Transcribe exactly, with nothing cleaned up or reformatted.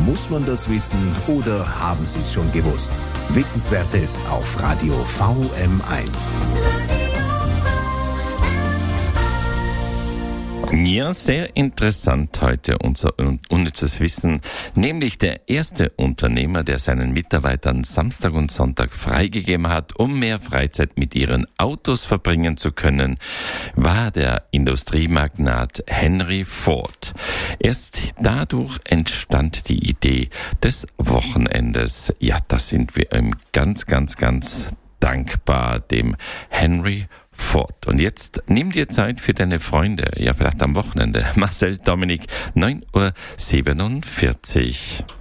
Muss man das wissen oder haben Sie es schon gewusst? Wissenswertes auf Radio V M eins. Ja, sehr interessant heute unser unnützes Wissen, nämlich der erste Unternehmer, der seinen Mitarbeitern Samstag und Sonntag freigegeben hat, um mehr Freizeit mit ihren Autos verbringen zu können, war der Industriemagnat Henry Ford. Erst dadurch entstand die Idee des Wochenendes. Ja, da sind wir ihm ganz, ganz, ganz dankbar, dem Henry Ford. Und jetzt nimm dir Zeit für deine Freunde, ja vielleicht am Wochenende. Marcel Dominik, neun Uhr siebenundvierzig.